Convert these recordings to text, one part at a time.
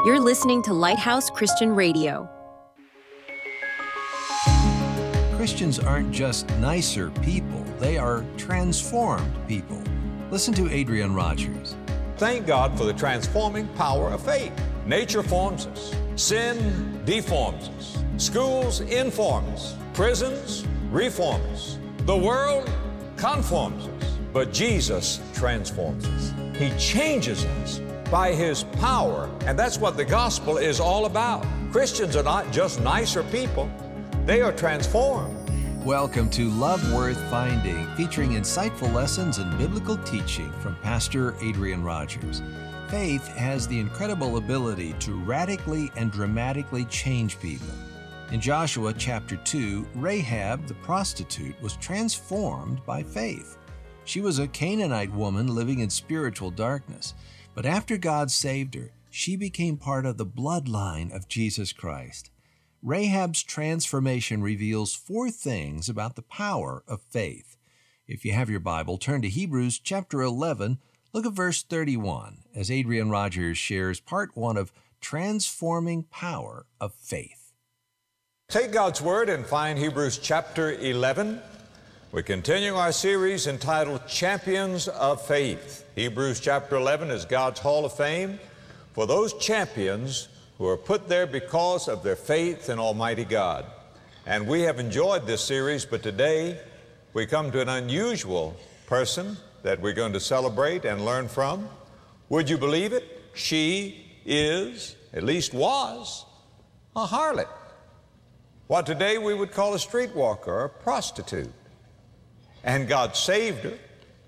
You're listening to Lighthouse Christian Radio. Christians aren't just nicer people, they are transformed people. Listen to Adrian Rogers. Thank God for the transforming power of faith. Nature forms us. Sin deforms us. Schools inform us. Prisons reform us. The world conforms us. But Jesus transforms us. He changes us by His power. And that's what the gospel is all about. Christians are not just nicer people. They are transformed. Welcome to Love Worth Finding, featuring insightful lessons and biblical teaching from Pastor Adrian Rogers. Faith has the incredible ability to radically and dramatically change people. In Joshua chapter 2, Rahab, the prostitute, was transformed by faith. She was a Canaanite woman living in spiritual darkness, but after God saved her, she became part of the bloodline of Jesus Christ. Rahab's transformation reveals 4 things about the power of faith. If you have your Bible, turn to Hebrews chapter 11, look at verse 31, as Adrian Rogers shares part 1 of Transforming Power of Faith. Take God's Word and find Hebrews chapter 11. We continue our series entitled Champions of Faith. Hebrews chapter 11 is God's Hall of Fame for those champions who are put there because of their faith in Almighty God. And we have enjoyed this series, but today we come to an unusual person that we're going to celebrate and learn from. Would you believe it? She is, at least was, a harlot. What today we would call a streetwalker or a prostitute. And God saved her.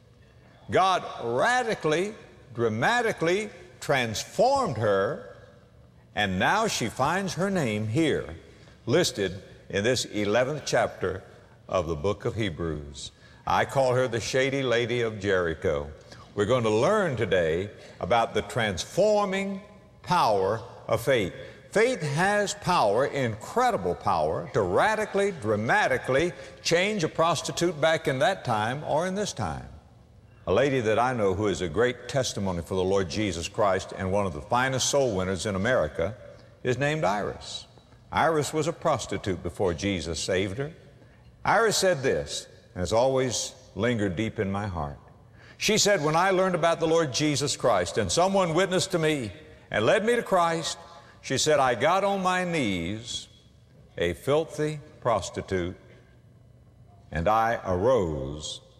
God radically, dramatically transformed her. And now she finds her name here, listed in this 11th chapter of the book of Hebrews. I call her the Shady Lady of Jericho. We're going to learn today about the transforming power of faith. Faith has power, incredible power, to radically, dramatically change a prostitute back in that time or in this time. A lady that I know who is a great testimony for the Lord Jesus Christ and one of the finest soul winners in America is named Iris. Iris was a prostitute before Jesus saved her. Iris said this, and it's always lingered deep in my heart. She said, when I learned about the Lord Jesus Christ and someone witnessed to me and led me to Christ, she said, I got on my knees, a filthy prostitute, and I arose